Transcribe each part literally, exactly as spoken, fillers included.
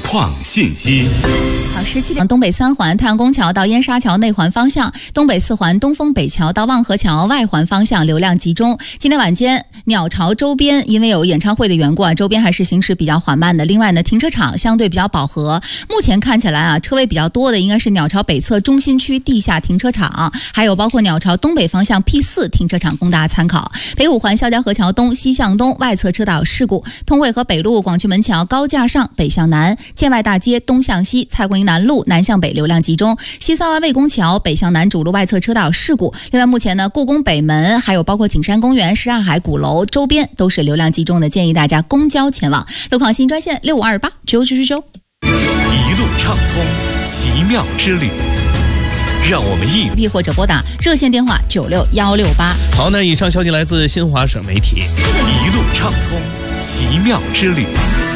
创信息。 好，十七点，东北三环太阳宫桥到燕莎桥内环方向，东北四环东风北桥到望河桥外环方向流量集中。今天晚间鸟巢周边因为有演唱会的缘故啊，周边还是行驶比较缓慢的。另外呢，停车场相对比较饱和，目前看起来啊，车位比较多的应该是鸟巢北侧中心区地下停车场，还有包括鸟巢东北方向 P 四 停车场供大家参考。北五环肖家河桥东西向东外侧车道事故，通惠河北路广渠门桥高架上北向南，建外大街东向西蔡公营南路南向北流量集中，西三湾魏公桥北向南主路外侧车道事故。另外目前呢，故宫北门还有包括景山公园、什刹海鼓楼周边都是流量集中的，建议大家公交前往。路况新专线六五二八九九九九。 一路畅通，奇妙之旅，让我们一或者拨打热线电话九六幺六八。 好，那以上消息来自新华省媒体。 一路畅通，奇妙之旅。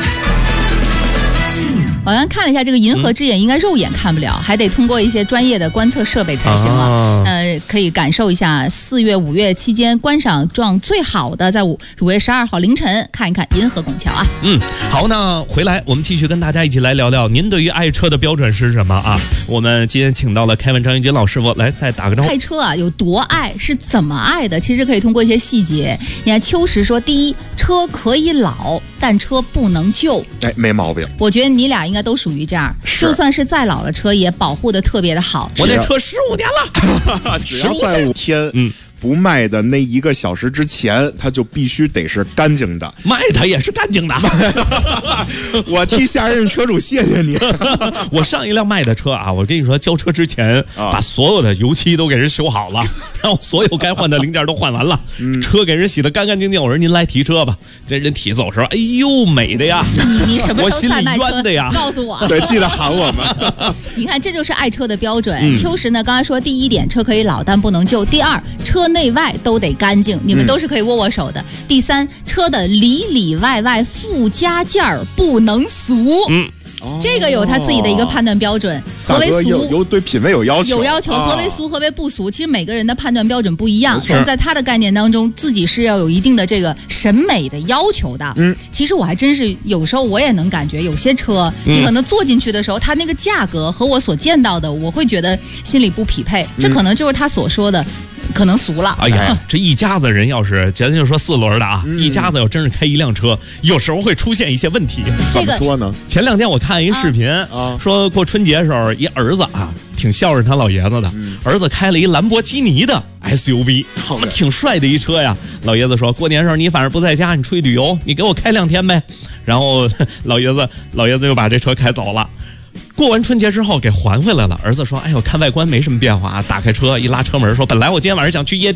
我刚看了一下这个银河之眼，应该肉眼看不了，还得通过一些专业的观测设备才行了。啊、呃，可以感受一下四月、五月期间观赏状最好的，在五五月十二号凌晨看一看银河拱桥啊。 嗯，好，那回来我们继续跟大家一起来聊聊，您对于爱车的标准是什么啊？我们今天请到了凯文张玉军老师傅来再打个招呼。 爱车啊，有多爱，是怎么爱的？其实可以通过一些细节。你看秋实说，第一，车可以老，但车不能旧。 哎，没毛病。 我觉得你俩应该都属于这样，就算是再老的车也保护的特别的好。 我这车十五年了， 只要在五天，嗯。不卖的那一个小时之前，它就必须得是干净的。 卖它也是干净的。 我替下任车主谢谢你。 我上一辆卖的车啊，我跟你说，交车之前、啊、把所有的油漆都给人修好了，然后所有该换的零件都换完了，嗯、车给人洗得干干净净。我说您来提车吧，这人提走时候，哎呦美的呀！ 你你什么时候再卖车？ 我心里冤的呀！ 告诉我。 对，记得喊我们。 你看，这就是爱车的标准。嗯、秋实呢，刚才说第一点，车可以老但不能旧；第二，车内外都得干净，你们都是可以握握手的。嗯、第三，车的里里外外附加件儿不能俗。嗯。这个有他自己的一个判断标准，何为俗？ 有有对品味有要求， 有要求。何为俗？何为不俗？其实每个人的判断标准不一样，所以在他的概念当中，自己是要有一定的这个审美的要求的。嗯，其实我还真是有时候我也能感觉，有些车、嗯、你可能坐进去的时候，它那个价格和我所见到的，我会觉得心里不匹配。这可能就是他所说的。可能俗了。 哎呀，这一家子人要是咱就说四轮的啊，嗯、一家子要真是开一辆车，有时候会出现一些问题。 怎么说呢？ 前两天我看一视频，啊、说过春节的时候，一儿子啊，挺孝顺他老爷子的，嗯、儿子开了一兰博基尼的 S U V， 好嘛，挺帅的一车呀。老爷子说，过年的时候你反正不在家，你出去旅游，你给我开两天呗。然后老爷子老爷子就把这车开走了。过完春节之后给还回来了，儿子说：“哎呦，看外观没什么变化。”打开车一拉车门说：“本来我今天晚上想去夜店。”